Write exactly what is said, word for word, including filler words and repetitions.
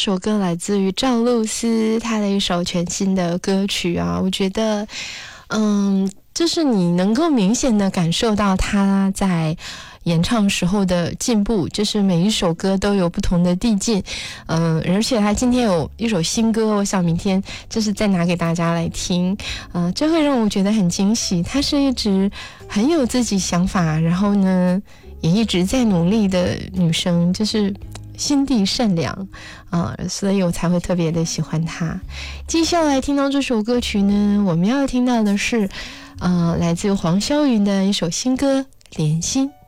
首歌来自于赵露思，她的一首全新的歌曲啊，我觉得嗯，就是你能够明显的感受到她在演唱时候的进步，就是每一首歌都有不同的递进，嗯、呃，而且他今天有一首新歌，我想明天就是再拿给大家来听，嗯、呃，这会让我觉得很惊喜。他是一直很有自己想法，然后呢也一直在努力的女生，就是心地善良啊、呃，所以我才会特别的喜欢她。接下来听到这首歌曲呢，我们要听到的是呃，来自黄霄云的一首新歌《莲心》。